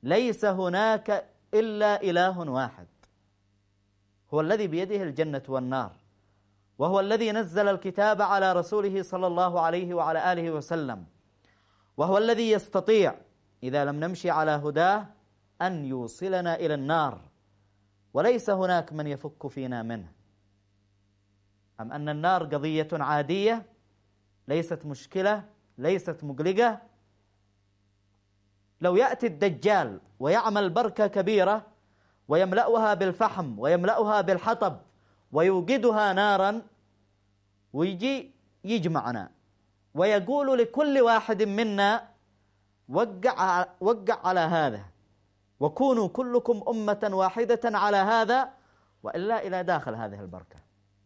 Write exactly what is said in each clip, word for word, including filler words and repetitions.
ليس هناك إلا إله واحد، هو الذي بيده الجنة والنار، وهو الذي نزل الكتاب على رسوله صلى الله عليه وعلى آله وسلم، وهو الذي يستطيع إذا لم نمشي على هداه أن يوصلنا إلى النار، وليس هناك من يفك فينا منه. أم أن النار قضية عادية ليست مشكلة، ليست مقلقة. لو يأتي الدجال ويعمل بركة كبيرة ويملأها بالفحم ويملأها بالحطب ويوقدها نارا، ويجي يجمعنا ويقول لكل واحد منا وقع, وقع على هذا، وكونوا كلكم أمة واحدة على هذا، وإلا إلى داخل هذه البركة،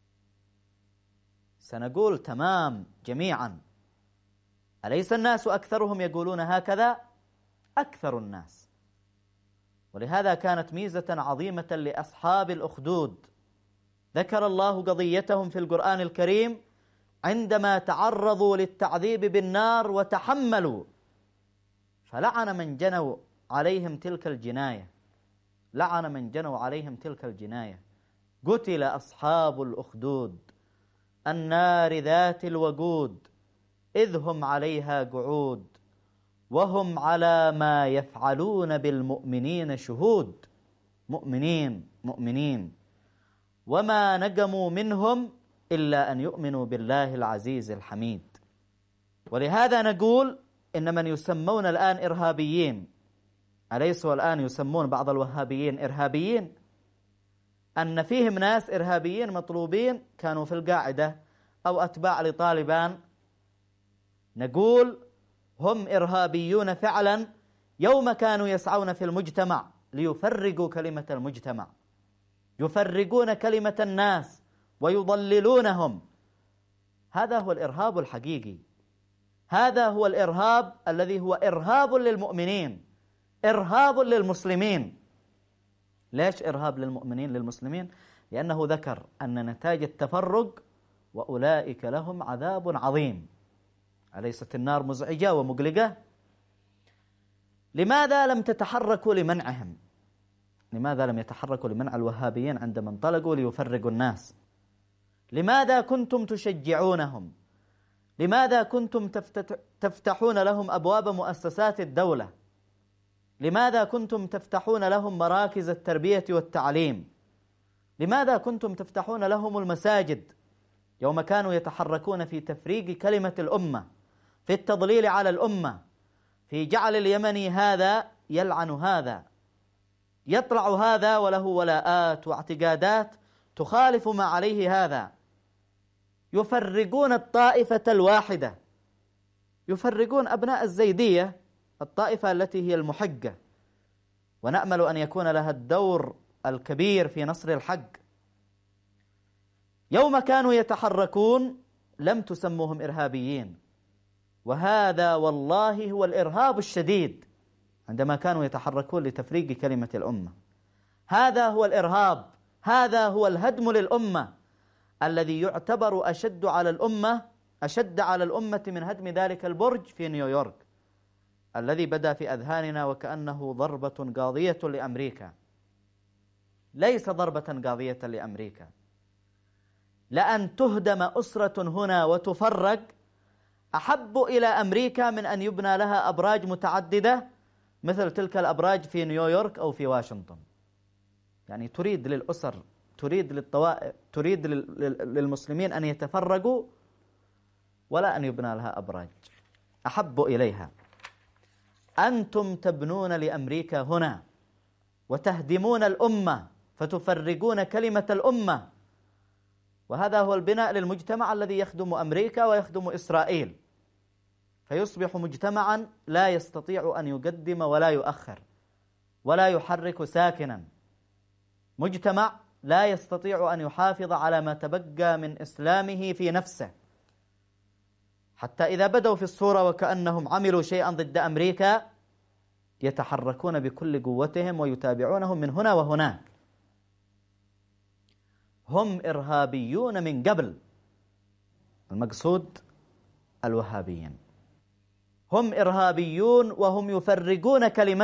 سنقول تمام جميعا. أليس الناس أكثرهم يقولون هكذا؟ أكثر الناس. ولهذا كانت ميزة عظيمة لأصحاب الأخدود، ذكر الله قضيتهم في القرآن الكريم عندما تعرضوا للتعذيب بالنار وتحملوا، فلعن من جنوا عليهم تلك الجناية، لعن من جنوا عليهم تلك الجناية. قتل أصحاب الأخدود النار ذات الوقود إذ هم عليها قعود وهم على ما يفعلون بالمؤمنين شهود. مؤمنين مؤمنين وما نقموا منهم إلا أن يؤمنوا بالله العزيز الحميد. ولهذا نقول إن من يسمون الآن إرهابيين، أليسوا الآن يسمون بعض الوهابيين إرهابيين؟ أن فيهم ناس إرهابيين مطلوبين كانوا في القاعدة أو أتباع لطالبان، نقول هم إرهابيون فعلا يوم كانوا يسعون في المجتمع ليفرقوا كلمة المجتمع، يفرقون كلمة الناس ويضللونهم. هذا هو الإرهاب الحقيقي، هذا هو الإرهاب الذي هو إرهاب للمؤمنين، إرهاب للمسلمين. ليش إرهاب للمؤمنين للمسلمين؟ لأنه ذكر أن نتاج التفرق وأولئك لهم عذاب عظيم. أليست النار مزعجة ومقلقة؟ لماذا لم تتحركوا لمنعهم؟ لماذا لم يتحركوا لمنع الوهابيين عندما انطلقوا ليفرقوا الناس؟ لماذا كنتم تشجعونهم؟ لماذا كنتم تفتحون لهم أبواب مؤسسات الدولة؟ لماذا كنتم تفتحون لهم مراكز التربية والتعليم؟ لماذا كنتم تفتحون لهم المساجد يوم كانوا يتحركون في تفريق كلمة الأمة، في التضليل على الأمة، في جعل اليمني هذا يلعن هذا، يطلع هذا وله ولاءات واعتقادات تخالف ما عليه هذا، يفرقون الطائفة الواحدة، يفرقون أبناء الزيدية، الطائفة التي هي المحقة، ونأمل أن يكون لها الدور الكبير في نصر الحق. يوم كانوا يتحركون لم تسموهم إرهابيين، وهذا والله هو الإرهاب الشديد عندما كانوا يتحركون لتفريق كلمة الأمة. هذا هو الإرهاب، هذا هو الهدم للأمة الذي يعتبر أشد على الأمة أشد على الأمة من هدم ذلك البرج في نيويورك الذي بدا في أذهاننا وكأنه ضربة قاضية لأمريكا. ليس ضربة قاضية لأمريكا، لأن تهدم أسرة هنا وتفرق أحب إلى أمريكا من أن يبنى لها أبراج متعددة مثل تلك الأبراج في نيويورك أو في واشنطن. يعني تريد للأسر، تريد للطوائف، تريد للمسلمين أن يتفرقوا ولا أن يبنى لها أبراج. أحب إليها. أنتم تبنون لأمريكا هنا وتهدمون الأمة فتفرقون كلمة الأمة، وهذا هو البناء للمجتمع الذي يخدم أمريكا ويخدم إسرائيل، فيصبح مجتمعا لا يستطيع أن يقدم ولا يؤخر ولا يحرك ساكنا، مجتمع لا يستطيع أن يحافظ على ما تبقى من إسلامه في نفسه، حتى إذا بدوا في الصورة وكأنهم عملوا شيئا ضد أمريكا يتحركون بكل قوتهم ويتابعونهم من هنا وهناك. هم إرهابيون من قبل، المقصود الوهابيين، هم إرهابيون وهم يفرقون كلمة